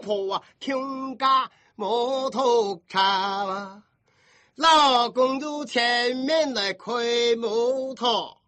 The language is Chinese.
婆啊，听家摩托车啊，老公主前面来开摩托。